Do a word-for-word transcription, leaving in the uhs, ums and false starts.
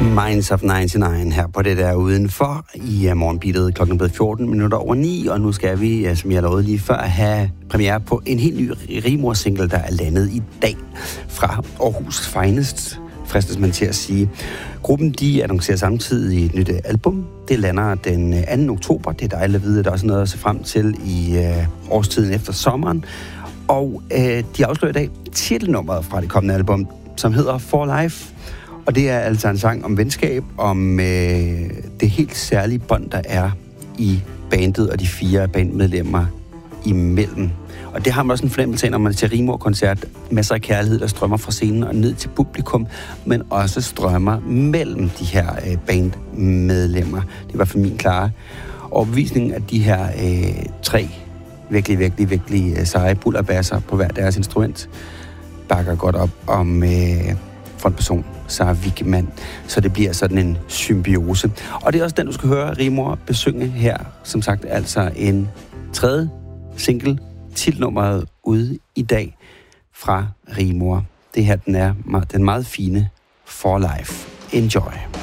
Minds of nioghalvfems her på det der udenfor i morgenbeatet. Klokken er blevet fjorten minutter over ni, og nu skal vi, som jeg lovede lige før, have premiere på en helt ny Rigmor-single, der er landet i dag fra Aarhus Finest, fristes man til at sige. Gruppen, de annoncerer samtidig et nyt album. Det lander den anden oktober. Det er dejligt at vide, at der er også noget at se frem til i øh, årstiden efter sommeren. Og øh, de afslører i dag titelnummeret fra det kommende album, som hedder For Life. Og det er altså en sang om venskab, om øh, det helt særlige bånd, der er i bandet og de fire bandmedlemmer imellem. Og det har man også en fornemmelse af, når man er til Rigmor-koncert. Masser af kærlighed, der strømmer fra scenen og ned til publikum, men også strømmer mellem de her øh, bandmedlemmer. Det var for min klare overbevisning, at de her øh, tre virkelig, virkelig, virkelig øh, seje bullerbasser på hver deres instrument bakker godt op om øh, frontperson Sara Wigman, så det bliver sådan en symbiose. Og det er også den, du skal høre Rigmor besynge her. Som sagt, altså en tredje single, titelnummeret ude i dag fra Rigmor. Det her, den er den meget fine For Life. Enjoy.